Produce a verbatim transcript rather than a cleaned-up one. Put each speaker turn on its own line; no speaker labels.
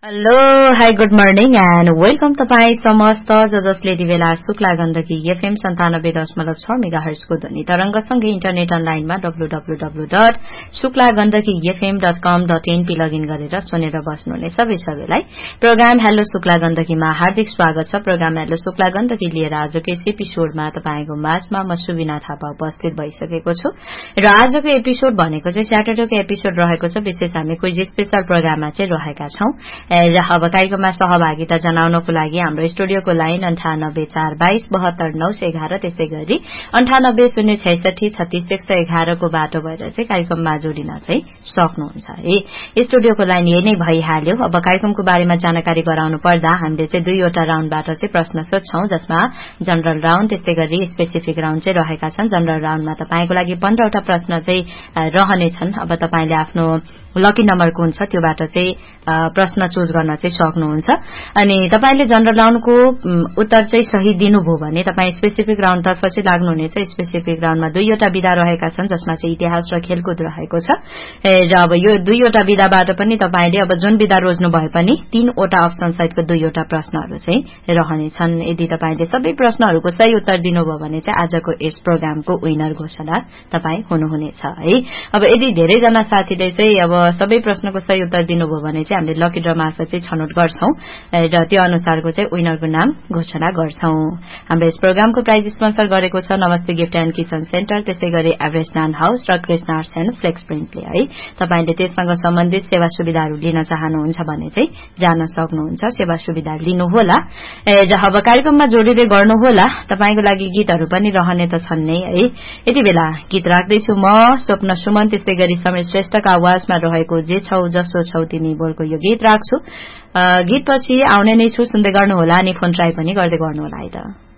Hello hi good morning and welcome तपाईँ समस्त ज जसले यति बेला शुक्ला गण्डकी एफएम सन्तानब्बे दशमलव छ मेगा हर्जको ध्वनि तरंगसँगै इन्टरनेट अनलाइनमा W W W dot Shukla Gandaki FM dot कम डट एनपी लगइन गरेर सुनेर बस्नुहुने सबै सबैलाई प्रोग्राम हेलो शुक्ला गण्डकीमा हार्दिक स्वागत छ। प्रोग्राम हेलो शुक्ला गण्डकी लिएर आजको यस एपिसोडमा तपाईको माझमा म सुबिना थापा उपस्थित भइसकेको छु र आजको एपिसोड भनेको चाहिँ स्याटरडेको एपिसोड रहेको छ। विशेष हामी क्विज स्पेशल प्रोग्राममा चाहिँ रहेका छौं र अब कार्यक्रममा सहभागिता जनाउनको लागि हाम्रो स्टुडियोको लाइन अन्ठानब्बे चार बाइस बहत्तर नौ सय एघार त्यसै गरी अन्ठानब्बे शून्य छैसठी छत्तीस एक सय एघारको बाटो भएर चाहिँ कार्यक्रममा जोडिन चाहिँ सक्नुहुन्छ है। स्टुडियोको लाइन यही नै भइहाल्यो। अब कार्यक्रमको बारेमा जानकारी गराउनु पर्दा हामीले चाहिँ दुईवटा राउण्डबाट चाहिँ प्रश्न सोध्छौं, जसमा जनरल राउण्ड त्यसै गरी स्पेसिफिक राउण्ड चाहिँ रहेका छन्। जनरल राउण्डमा तपाईको लागि पन्ध्रवटा प्रश्न चाहिँ रहनेछन्। अब तपाईले आफ्नो लकी नम्बर कुन छ त्योबाट चाहिँ प्रश्न चुज गर्न चाहिँ सक्नुहुन्छ अनि तपाईले जनरल राउण्डको उत्तर चाहिँ सही दिनुभयो भने तपाई स्पेसिफिक राउण्ड तर्फ चाहिँ लाग्नुहुनेछ। स्पेसिफिक राउण्डमा दुईवटा विधा रहेका छन्, जसमा चाहिँ इतिहास र खेलकुद रहेको छ र अब यो दुईवटा विधाबाट पनि तपाईले अब जुन विधा रोज्नु भए पनि तीनवटा अप्सन सहितको दुईवटा प्रश्नहरू चाहिँ रहनेछन्। यदि तपाईले सबै प्रश्नहरूको सही उत्तर दिनुभयो भने चाहिँ आजको यस प्रोग्रामको विनर घोषणा तपाई हुनुहुनेछ है। अब यदि धेरैजना साथीले चाहिँ अब सबै प्रश्नको सही उत्तर दिनुभयो भने चाहिँ हामीले लकी ड्र मार्फत चाहिँ छनौट गर्छौं र त्यो अनुसारको चाहिँ विनरको नाम घोषणा गर्छौं। हाम्रो यस प्रोग्रामको प्राइज स्पोन्सर गरेको छ नमस्ते गिफ्ट एन्ड किचन सेन्टर, त्यसै गरी एभरेस्ट नान हाउस र कृष्ण आर्ट्स एन्ड फ्लेक्स प्रिन्टले है। तपाईले त्यससँग सम्बन्धित सेवा सुविधाहरू लिन चाहनुहुन्छ भने चाहिँ जान सक्नुहुन्छ, सेवा सुविधा लिनुहोला र अब कार्यक्रममा जोडिँदै गर्नुहोला। तपाईको लागि गीतहरू पनि रहने त छन् नै है। यति बेला गीत राख्दैछु म स्वप्न सुमन त्यसै गरी समीर श्रेष्ठका आवाजमा रहेको जे छौ जसो छौ तिमी बोलको यो गीत राख्छु। गीत पछि आउने नै छु, सुन्दै गर्नुहोला अनि फोन ट्राई पनि गर्दै गर्नुहोला है त।